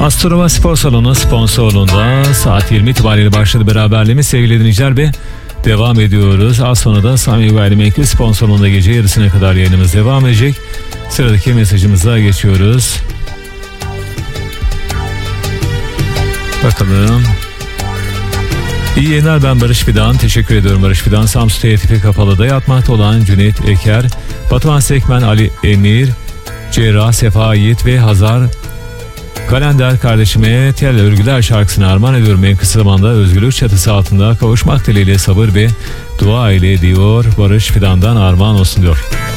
Astronomi Spor Salonu sponsorluğunda saat 20 itibariyle başladı beraberliğimiz sevgili dinleyiciler ve devam ediyoruz. Az sonra da Sami Gayrimenkul sponsorluğunda gece yarısına kadar yayınımız devam edecek. Sıradaki mesajımıza geçiyoruz. Bakalım. İyi yayınlar, ben Barış Fidan. Teşekkür ediyorum Barış Fidan. Samsun TTP Kapalı'da yatmakta olan Cüneyt Eker, Batuhan Sekmen, Ali Emir, Cerrah, Sefa Yiğit ve Hazar Kalender kardeşime Tel Örgüler şarkısını armağan ediyorum. En kısa zamanda özgürlük çatısı altında kavuşmak dileğiyle, sabır ve dua ile diyor. Barış Fidan'dan armağan olsun diyor.